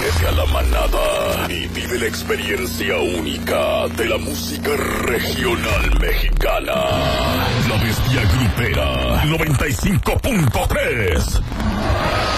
Únete a la manada y vive la experiencia única de la música regional mexicana. La Bestia Grupera 95.3.